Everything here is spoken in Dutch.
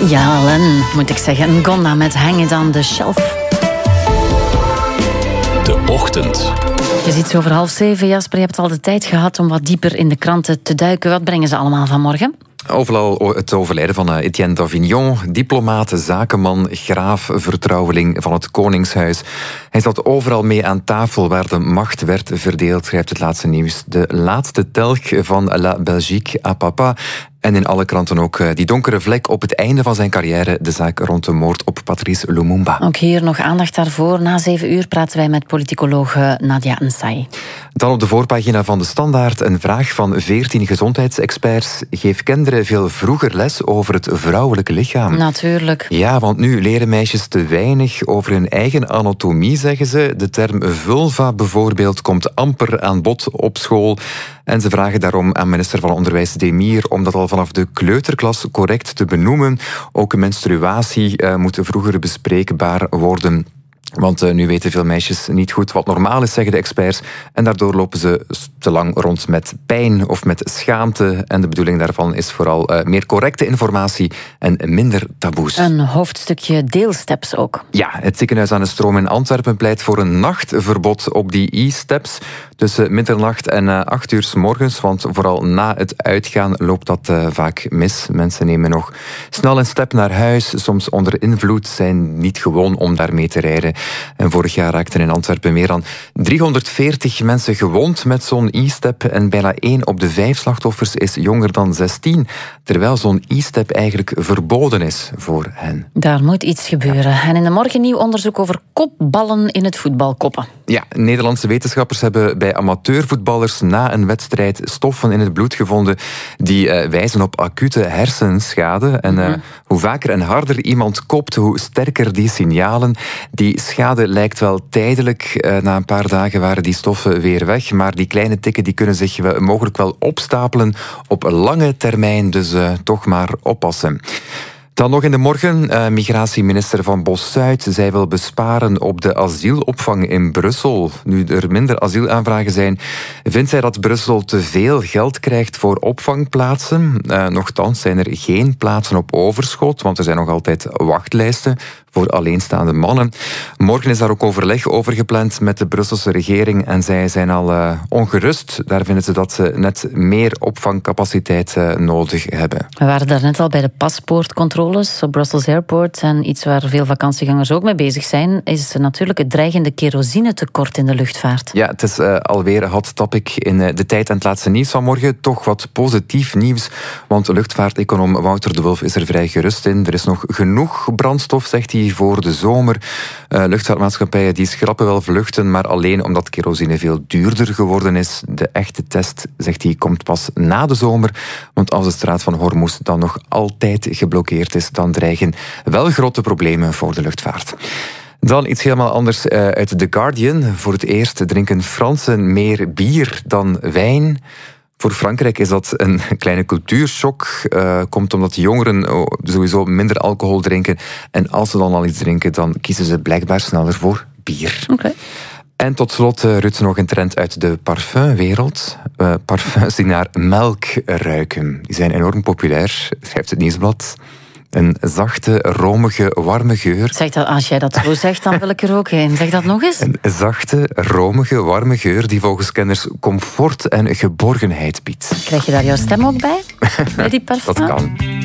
Ja, Len, moet ik zeggen. Ngonna met Hang It On The Shelf. De Ochtend. Het is iets over 6:30, Jasper. Je hebt al de tijd gehad om wat dieper in de kranten te duiken. Wat brengen ze allemaal vanmorgen? Overal het overlijden van Etienne d'Avignon, diplomaat, zakenman, graaf, vertrouweling van het Koningshuis. Hij zat overal mee aan tafel waar de macht werd verdeeld, schrijft het laatste nieuws. De laatste telg van La Belgique à papa. En in alle kranten ook die donkere vlek op het einde van zijn carrière, de zaak rond de moord op Patrice Lumumba. Ook hier nog aandacht daarvoor. Na 7:00 praten wij met politicoloog Nadia Nsai. Dan op de voorpagina van De Standaard een vraag van 14 gezondheidsexperts. Geef kinderen veel vroeger les over het vrouwelijke lichaam? Natuurlijk. Ja, want nu leren meisjes te weinig over hun eigen anatomie, zeggen ze. De term vulva bijvoorbeeld komt amper aan bod op school. En ze vragen daarom aan minister van Onderwijs Demir om dat al vanaf de kleuterklas correct te benoemen. Ook menstruatie moet vroeger bespreekbaar worden. Want nu weten veel meisjes niet goed wat normaal is, zeggen de experts. En daardoor lopen ze te lang rond met pijn of met schaamte. En de bedoeling daarvan is vooral meer correcte informatie en minder taboes. Een hoofdstukje deelsteps ook. Ja, het ziekenhuis aan de Stroom in Antwerpen pleit voor een nachtverbod op die e-steps. Tussen middernacht en 8 uur 's morgens, want vooral na het uitgaan loopt dat vaak mis. Mensen nemen nog snel een step naar huis, soms onder invloed, zijn niet gewoon om daarmee te rijden. En vorig jaar raakten in Antwerpen meer dan 340 mensen gewond met zo'n e-step en bijna 1 op de 5 slachtoffers is jonger dan 16, terwijl zo'n e-step eigenlijk verboden is voor hen. Daar moet iets gebeuren. En in de morgen nieuw onderzoek over kopballen in het voetbal koppen. Ja, Nederlandse wetenschappers hebben bij amateurvoetballers na een wedstrijd stoffen in het bloed gevonden die wijzen op acute hersenschade. En hoe vaker en harder iemand kopt, hoe sterker die signalen. Die schade lijkt wel tijdelijk. Na een paar dagen waren die stoffen weer weg. Maar die kleine tikken die kunnen zich mogelijk wel opstapelen op lange termijn. Dus toch maar oppassen. Dan nog in de morgen, migratieminister Van Bos-Zuid. Zij wil besparen op de asielopvang in Brussel. Nu er minder asielaanvragen zijn, vindt zij dat Brussel te veel geld krijgt voor opvangplaatsen. Nochtans zijn er geen plaatsen op overschot, want er zijn nog altijd wachtlijsten voor alleenstaande mannen. Morgen is daar ook overleg over gepland met de Brusselse regering en zij zijn al ongerust. Daar vinden ze dat ze net meer opvangcapaciteit nodig hebben. We waren daarnet al bij de paspoortcontroles op Brussels Airport en iets waar veel vakantiegangers ook mee bezig zijn, is natuurlijk het dreigende kerosinetekort in de luchtvaart. Ja, het is alweer een hot topic in de tijd en het laatste nieuws van morgen. Toch wat positief nieuws, want luchtvaarteconoom Wouter de Wolf is er vrij gerust in. Er is nog genoeg brandstof, zegt hij, voor de zomer. Luchtvaartmaatschappijen die schrappen wel vluchten, maar alleen omdat kerosine veel duurder geworden is. De echte test, zegt hij, komt pas na de zomer. Want als de straat van Hormuz dan nog altijd geblokkeerd is, dan dreigen wel grote problemen voor de luchtvaart. Dan iets helemaal anders uit The Guardian. Voor het eerst drinken Fransen meer bier dan wijn. Voor Frankrijk is dat een kleine cultuurshock. Komt omdat jongeren sowieso minder alcohol drinken. En als ze dan al iets drinken, dan kiezen ze blijkbaar sneller voor bier. Okay. En tot slot, Ruud, nog een trend uit de parfumwereld. Parfums die naar melk ruiken. Die zijn enorm populair, schrijft het Nieuwsblad. Een zachte, romige, warme geur. Zeg dat, als jij dat zo zegt, dan wil ik er ook heen. Zeg dat nog eens. Een zachte, romige, warme geur die volgens kenners comfort en geborgenheid biedt. Krijg je daar jouw stem ook bij? Bij die parfum? Dat kan.